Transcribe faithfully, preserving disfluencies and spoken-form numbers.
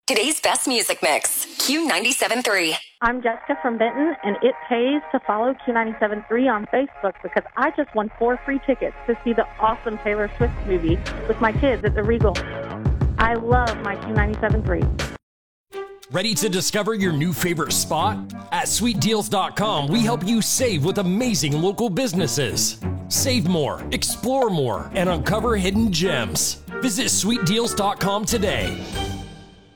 Today's best music mix, Q ninety-seven point three. I'm Jessica from Benton, and it pays to follow Q ninety-seven point three on Facebook because I just won four free tickets to see the awesome Taylor Swift movie with my kids at the Regal. I love my Q ninety-seven point three. Ready to discover your new favorite spot? At sweet deals dot com, we help you save with amazing local businesses. Save more, explore more, and uncover hidden gems. Visit sweet deals dot com today.